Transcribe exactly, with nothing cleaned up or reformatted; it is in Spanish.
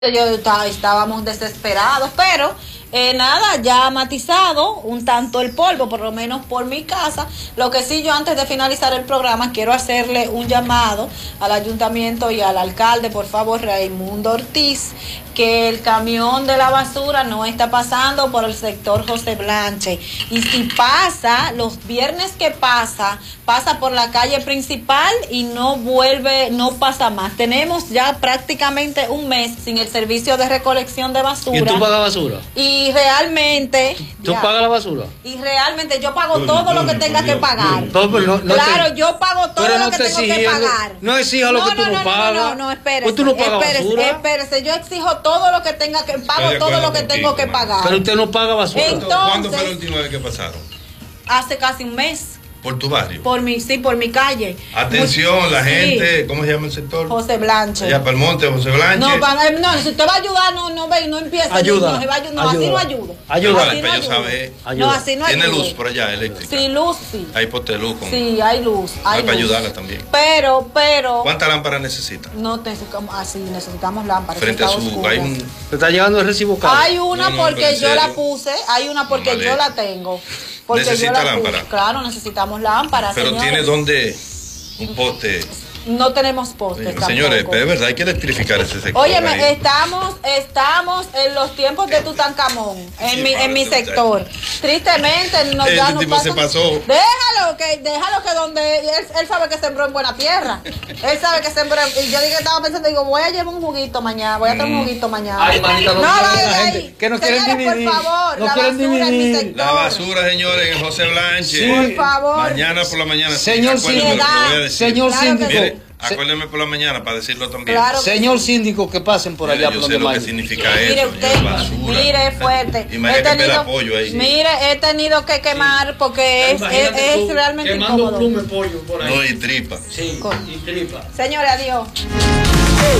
Yo estaba, estábamos desesperados, pero eh, nada, ya matizado un tanto el polvo, por lo menos por mi casa. Lo que sí, yo antes de finalizar el programa quiero hacerle un llamado al ayuntamiento y al alcalde, por favor, Raimundo Ortiz, que el camión de la basura no está pasando por el sector José Blanche, y si pasa, los viernes que pasa, pasa por la calle principal y no vuelve, no pasa más. Tenemos ya prácticamente un mes sin el servicio de recolección de basura. ¿Y tú pagas basura? Y realmente... ¿Tú ya, pagas la basura? Y realmente yo pago todo lo que tenga que pagar. No, no, no claro, te, yo pago todo lo no que tengo que pagar. No exija lo no, que tú no, no, no pagas. No, no, no, espérese. Pues tú no pagas espérese, basura. Espérese, yo exijo todo lo que tenga que pago, todo lo que tengo que pagar. Pero usted no paga basura. Entonces, ¿cuándo fue la última vez que pasaron? Hace casi un mes. ¿Por tu barrio? Por mi, sí, por mi calle. Atención, Muy, la gente, sí. ¿cómo se llama el sector? José Blanche. Allá para el monte, José Blanche. No, para, no, si usted va a ayudar, no, no, no empieza. Ayuda. No, se va a, no ayuda. así no ayudo. Ayuda. Así no Para ayudo. saber. No, así no ¿Tiene ayudo. luz por allá, eléctrica? Sí, luz, sí. Hay poste de luz. Con... Sí, hay luz. Hay hay luz. para ayudarla también. Pero, pero. ¿Cuántas lámparas necesita? No necesitamos, así, necesitamos lámparas. Frente a su. Hay un. ¿Te está llegando el recibo caro? Hay una no, no, porque yo serio. la puse, hay una porque No, yo la tengo. Porque ¿Necesita yo la lámpara? puse. Claro, necesitamos lámparas. Pero señores. tiene donde un poste. No tenemos postes. Señores, tampoco. es verdad, hay que electrificar ese sector. Óyeme, ahí. estamos, estamos en los tiempos de Tutankamón, en Sí, mi, en mi padre, sector. Tristemente, no, Ese ya no tipo pasa. se pasó. Déjalo que, déjalo que donde él, él sabe que sembró en buena tierra. Él sabe que sembró. Y yo dije, estaba pensando, digo, voy a llevar un juguito mañana, voy a traer un juguito mañana. Ay, manita, no, no, no, vaya la ahí. gente que no quieren Señores, dividir. por favor, No la quieren basura en mi dividir. sector. La basura, señores, en José Blanche. Sí. Por favor. Mañana por la mañana. Señor sí, acuérdeme lo que síndico. voy a decir. Señor Claro que síndico. Mire, acuérdeme por la mañana para decirlo también. Claro que Señor sí. síndico, que pasen por allá Mire, por yo donde sé lo que más. significa Mire eso. usted, señor, basura. mire fuerte. Imagínate He que el tenido- apoyo ahí. Mire, he tenido que quemar porque es, es, es realmente quemando incómodo. plume pollo por ahí. No, y tripa. Sí, y tripa. Señores, adiós.